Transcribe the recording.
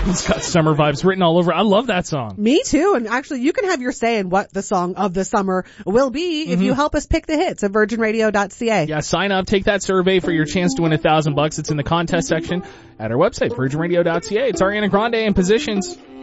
It's got summer vibes written all over. I love that song. Me too. And actually, you can have your say in what the song of the summer will be if you help us pick the hits at virginradio.ca. Yeah, sign up, take that survey for your chance to win $1,000. It's in the contest section at our website, virginradio.ca. It's Ariana Grande in Positions.